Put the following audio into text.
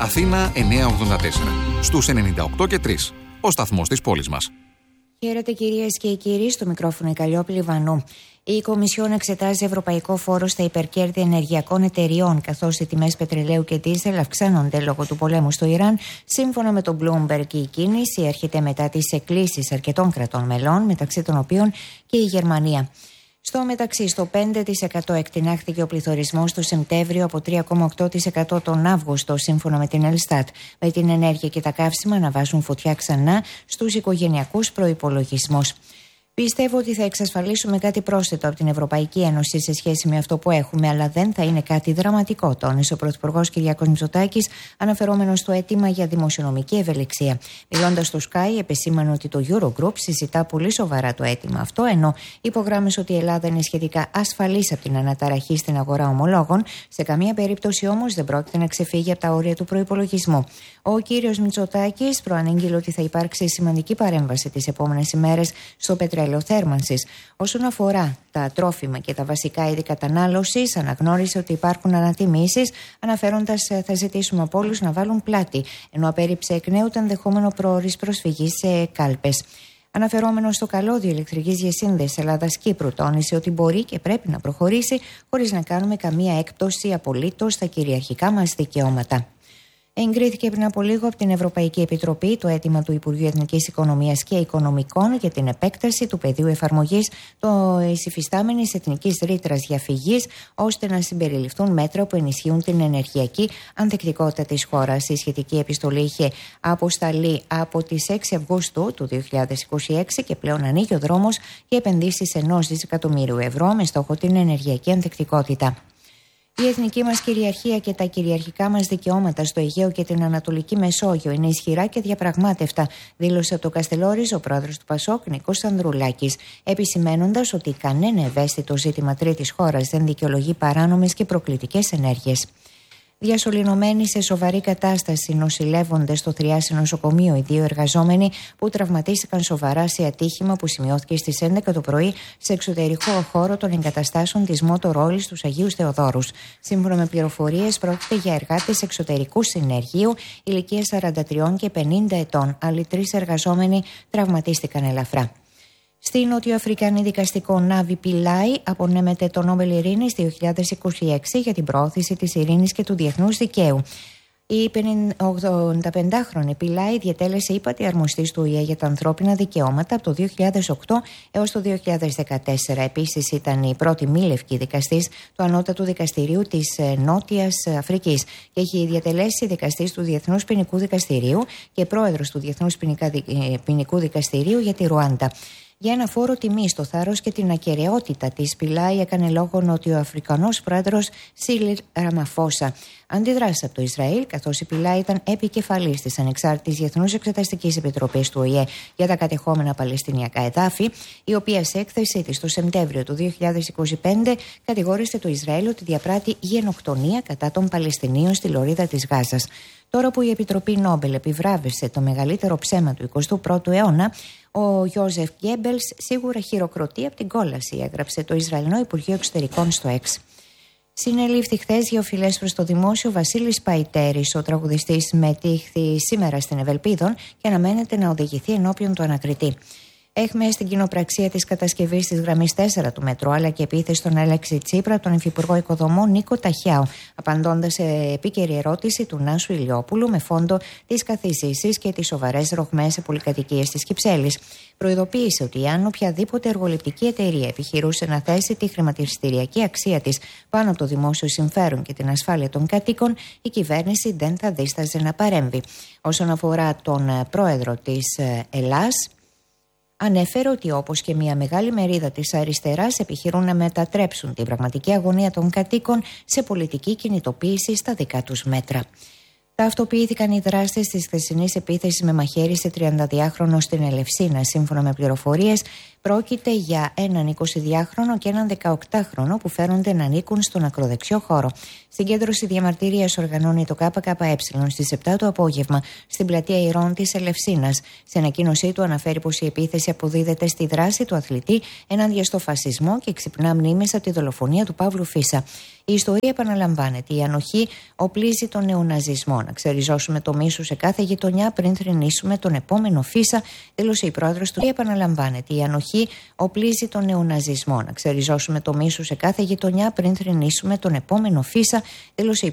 Αθήνα 984. Στους 98 και 3. Ο σταθμός της πόλης μας. Χαίρετε κυρίες και κύριοι, στο μικρόφωνο η Καλλιόπη Λιβανού. Η Κομισιόν εξετάζει ευρωπαϊκό φόρο στα υπερκέρδη ενεργειακών εταιριών, καθώς οι τιμές πετρελαίου και ντίζελ αυξάνονται λόγω του πολέμου στο Ιράν. Σύμφωνα με τον Bloomberg, η κίνηση έρχεται μετά τις εκκλήσεις αρκετών κρατών μελών, μεταξύ των οποίων και η Γερμανία. Στο μεταξύ, στο 5% εκτινάχθηκε ο πληθωρισμός το Σεπτέμβριο από 3,8% τον Αύγουστο, σύμφωνα με την Ελστάτ. Με την ενέργεια και τα καύσιμα να βάζουν φωτιά ξανά στους οικογενειακούς προϋπολογισμούς. Πιστεύω ότι θα εξασφαλίσουμε κάτι πρόσθετο από την Ευρωπαϊκή Ένωση σε σχέση με αυτό που έχουμε, αλλά δεν θα είναι κάτι δραματικό, τόνισε ο Πρωθυπουργός Κυριάκος Μητσοτάκης, αναφερόμενος στο αίτημα για δημοσιονομική ευελιξία. Μιλώντας στο Sky, επεσήμανε ότι το Eurogroup συζητά πολύ σοβαρά το αίτημα αυτό, ενώ υπογράμμισε ότι η Ελλάδα είναι σχετικά ασφαλής από την αναταραχή στην αγορά ομολόγων. Σε καμία περίπτωση όμως δεν πρόκειται να ξεφύγει από τα όρια του προϋπολογισμού. Ο κύριος Μητσοτάκης προανήγγειλε ότι θα υπάρξει σημαντική παρέμβαση τις επόμενες ημέρες στο πετρέλαιο θέρμανσης. Όσον αφορά τα τρόφιμα και τα βασικά είδη κατανάλωσης, αναγνώρισε ότι υπάρχουν ανατιμήσεις, αναφέροντας θα ζητήσουμε από όλους να βάλουν πλάτη, ενώ απέρριψε εκ νέου το ενδεχόμενο προώρης προσφυγής σε κάλπες. Αναφερόμενο στο καλώδιο ηλεκτρικής διασύνδεσης Ελλάδας-Κύπρου, τόνισε ότι μπορεί και πρέπει να προχωρήσει χωρίς να κάνουμε καμία έκπτωση απολύτως στα κυριαρχικά μας δικαιώματα. Εγκρίθηκε πριν από λίγο από την Ευρωπαϊκή Επιτροπή το αίτημα του Υπουργείου Εθνικής Οικονομίας και Οικονομικών για την επέκταση του πεδίου εφαρμογής της υφιστάμενης εθνικής ρήτρας διαφυγής, ώστε να συμπεριληφθούν μέτρα που ενισχύουν την ενεργειακή ανθεκτικότητα της χώρας. Η σχετική επιστολή είχε αποσταλεί από τις 6 Αυγούστου του 2026 και πλέον ανοίγει ο δρόμος για επενδύσεις 1 δισεκατομμύριου ευρώ με στόχο την ενεργειακή ανθεκτικότητα. Η εθνική μας κυριαρχία και τα κυριαρχικά μας δικαιώματα στο Αιγαίο και την Ανατολική Μεσόγειο είναι ισχυρά και διαπραγμάτευτα, δήλωσε από το Καστελόριζο ο πρόεδρος του ΠΑΣΟΚ Νίκος Ανδρουλάκης, επισημένοντας ότι κανένα ευαίσθητο ζήτημα τρίτης χώρας δεν δικαιολογεί παράνομες και προκλητικές ενέργειες. Διασωληνωμένοι σε σοβαρή κατάσταση νοσηλεύονται στο Θριάσι νοσοκομείο οι 2 εργαζόμενοι που τραυματίστηκαν σοβαρά σε ατύχημα που σημειώθηκε στις 11 το πρωί σε εξωτερικό χώρο των εγκαταστάσεων της Motorola στους Αγίους Θεοδόρους. Σύμφωνα με πληροφορίες, πρόκειται για εργάτες εξωτερικού συνεργείου ηλικίας 43 και 50 ετών. Άλλοι 3 εργαζόμενοι τραυματίστηκαν ελαφρά. Στη νοτιοαφρικανή δικαστικό Νάβι Πιλάι απονέμεται το Νόμπελ Ειρήνης 2026 για την προώθηση της ειρήνης και του διεθνούς δικαίου. Η 85χρονη Πιλάι διετέλεσε ύπατη αρμοστής του ΟΗΕ για τα ανθρώπινα δικαιώματα από το 2008 έως το 2014. Επίσης ήταν η πρώτη μη λευκή δικαστής του Ανώτατου Δικαστηρίου της Νότιας Αφρικής και έχει διατελέσει δικαστής του Διεθνούς Ποινικού Δικαστηρίου και πρόεδρος του Διεθνούς Ποινικού Δικαστηρίου για τη Ρουάντα. Για ένα φόρο τιμή στο θάρρος και την ακεραιότητα της Πιλάι έκανε λόγο νοτιοαφρικανός πρόεδρος Σίριλ Ραμαφόσα. Αντιδράσει από το Ισραήλ, καθώς η Πιλάι ήταν επικεφαλής της Ανεξάρτητης Διεθνούς Εξεταστικής Επιτροπής του ΟΗΕ για τα κατεχόμενα Παλαιστινιακά εδάφη, η οποία σε έκθεσή της το Σεπτέμβριο του 2025 κατηγόρησε το Ισραήλ ότι διαπράττει γενοκτονία κατά των Παλαιστινίων στη λωρίδα της Γάζας. Τώρα που η Επιτροπή Νόμπελ επιβράβευσε το μεγαλύτερο ψέμα του 21ου αιώνα, ο Γιώζεφ Γκέμπελς σίγουρα χειροκροτεί από την κόλαση, έγραψε το Ισραηλινό Υπουργείο Εξωτερικών στο X. Συνελήφθη χθες για οφειλές προς το δημόσιο Βασίλης Παϊτέρης. Ο τραγουδιστής μετήχθη σήμερα στην Ευελπίδων και αναμένεται να οδηγηθεί ενώπιον του ανακριτή. Έχουμε στην κοινοπραξία της κατασκευής της γραμμής 4 του μετρό, αλλά και επίθεση στον Αλέξη Τσίπρα, τον Υφυπουργό Οικοδομών Νίκο Ταχιάου, απαντώντας σε επίκαιρη ερώτηση του Νάσου Ηλιόπουλου με φόντο τις καθισίσεις και τις σοβαρές ρογμές σε πολυκατοικίες της Κυψέλης. Προειδοποίησε ότι αν οποιαδήποτε εργοληπτική εταιρεία επιχειρούσε να θέσει τη χρηματιστηριακή αξία της πάνω από το δημόσιο συμφέρον και την ασφάλεια των κατοίκων, η κυβέρνηση δεν θα δίσταζε να παρέμβει. Όσον αφορά τον πρόεδρο της Ελλάς, ανέφερε ότι όπως και μια μεγάλη μερίδα της αριστεράς επιχειρούν να μετατρέψουν την πραγματική αγωνία των κατοίκων σε πολιτική κινητοποίηση στα δικά τους μέτρα. Ταυτοποιήθηκαν οι δράστες της χθεσινής επίθεσης με μαχαίρι σε 32χρονο στην Ελευσίνα. Σύμφωνα με πληροφορίες, πρόκειται για έναν 22χρονο και έναν 18χρονο που φέρονται να ανήκουν στον ακροδεξιό χώρο. Συγκέντρωση διαμαρτυρίας οργανώνει το ΚΚΕ στις 7 το απόγευμα στην πλατεία Ηρών της Ελευσίνας. Σε ανακοίνωσή του αναφέρει πως η επίθεση αποδίδεται στη δράση του αθλητή ενάντια στο φασισμό και ξυπνά μνήμες από τη δολοφονία του Παύλου Φίσα. Η ιστορία επαναλαμβάνεται. Η ανοχή οπλίζει τον νεοναζισμό. Να ξεριζώσουμε το μίσος σε κάθε γειτονιά πριν θρηνήσουμε τον επόμενο φύσα, δήλωσε η πρόεδρος του. Επαναλαμβάνεται. Η ανοχή οπλίζει τον νεοναζισμό. Να ξεριζώσουμε το μίσος σε κάθε γειτονιά πριν θρηνήσουμε τον επόμενο φύσα, δήλωσε η